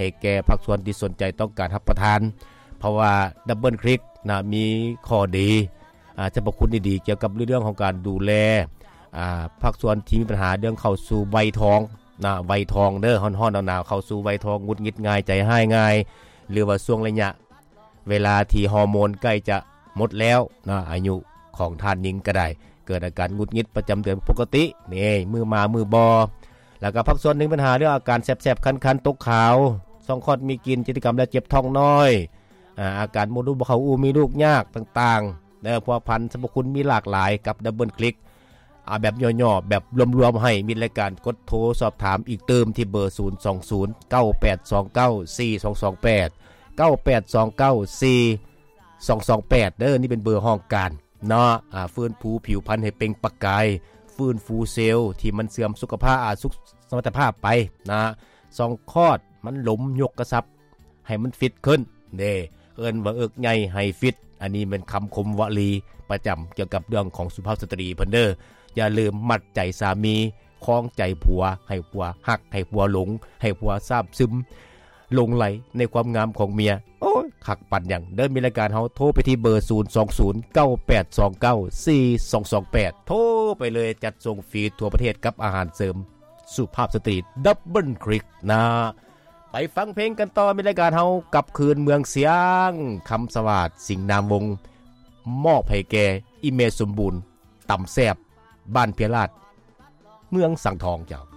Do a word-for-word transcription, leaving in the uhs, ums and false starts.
ให้แก่ภาคส่วนที่สนใจต้องการรับประทานเพราะว่าดับเบิลคลิกนะมีข้อดีอ่าจะประคุณดีๆเกี่ยวกับเรื่องของการดูแลอ่าภาคส่วนที่มีปัญหาเรื่องเข้าสู่วัยทองนะวัยทองเด้อฮ้อนๆหนาวๆเข้าสู่วัยทองหงุดหงิดง่ายใจหายง่ายหรือว่าช่วงระยะเวลาที่ฮอร์โมนใกล้จะหมดแล้วนะอายุของท่านหญิงก็ได้เกิดอาการหงุดหงิดประจำเดือนปกตินี่มือมามือบอแล้วก็พักส่วนหนึ่งปัญหาเรื่องอาการแสบๆคันๆตกขาวซองคลอดมีกินจิตกรรมและเจ็บท้องน้อยอ่าอาการมดลูกบ่เข้าอูมีลูกยากต่างๆเด้อเพราะพันธุ์สรรพคุณมีหลากหลายกับดับเบิลคลิกอ่าแบบย่อๆแบบรวมๆให้มีรายการกดโทรสอบถามอีกเติมที่เบอร์ศูนย์ สอง ศูนย์ เก้า แปด สอง เก้า สี่ สอง สอง แปด เก้า แปด สอง เก้า สี่ สอง สอง แปดเด้อนี่เป็นเบอร์ห้องการเนาะอ่าฟื้นฟูผิวพรรณให้เปล่งประกายฟื้นฟูเซลล์ที่มันเสื่อมสุขภาพอาสุขสมรรถภาพไปนะสองคอดมันหลมยกกระซับให้มันฟิตขึ้นเด้เอิ้นว่าเอิกใหญ่ให้ฟิตอันนี้เป็นคำคมวลีประจำเกี่ยวกับเรื่องของสุภาพสตรีเพิ่นเด้ออย่าลืมมัดใจสามีคล้องใจผัวให้ผัวฮักให้ผัวหลงให้ผัวซาบซึมลงไหลในความงามของเมียโอ้ยคักปั่นอย่างเดินมีรายการเฮาโทรไปที่เบอร์ศูนย์ สอง ศูนย์ เก้า แปด สอง เก้า สี่ สอง สอง แปดโทรไปเลยจัดส่งฟรีทั่วประเทศกับอาหารเสริมสุภาพสตรีดับเบิลคลิกนะไปฟังเพลงกันต่อมีรายการเฮากับคืนเมืองเสียงคำสวัสดิ์สิงห์นามวงมอบให้แก่อิเมจสมบูรณ์ต่ำแซบบ้านเพียราชเมืองสังทองเจ้า